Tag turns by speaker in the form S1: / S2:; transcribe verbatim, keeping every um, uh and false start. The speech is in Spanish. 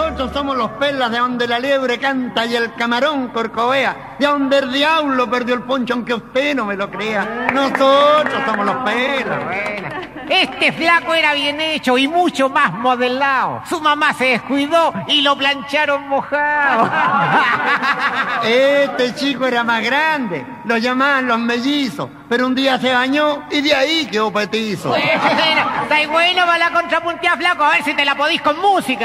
S1: Nosotros somos los pelas de donde la liebre canta y el camarón corcovea, de donde el diablo perdió el poncho aunque usted no me lo crea. Nosotros somos los pelas.
S2: Bueno, este flaco era bien hecho y mucho más modelado. Su mamá se descuidó y lo plancharon mojado.
S1: Este chico era más grande, lo llamaban los mellizos, pero un día se bañó y de ahí quedó petizo.
S2: Bueno, está bueno para la contrapunteada, flaco, a ver si te la podís con música.